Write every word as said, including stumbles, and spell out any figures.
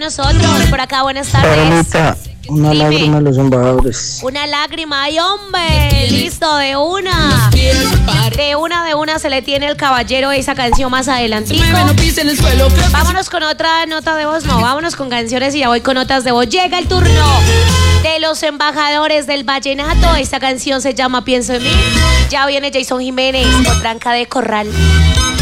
nosotros. Por acá, buenas tardes. Carolita, una Dime. lágrima a los embajadores. Una lágrima, ay hombre, listo, de una. De una, de una se le tiene el caballero esa canción más adelantico. Vámonos con otra nota de voz, no, vámonos con canciones y ya voy con notas de voz. Llega el turno de los embajadores del vallenato. Esta canción se llama Pienso en mí. Ya viene Jason Jiménez con Tranca de Corral.